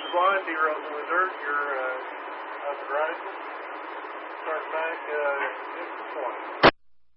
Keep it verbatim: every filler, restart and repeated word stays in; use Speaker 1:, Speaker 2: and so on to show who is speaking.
Speaker 1: blind, D. Rosa Wizard. You're uh, on the horizon. Start back uh, six twenty.